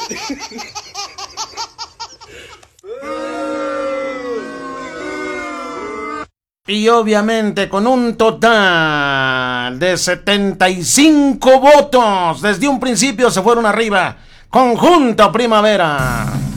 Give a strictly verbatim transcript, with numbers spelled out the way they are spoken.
Y obviamente con un total de setenta y cinco votos, desde un principio se fueron arriba. Conjunto Primavera.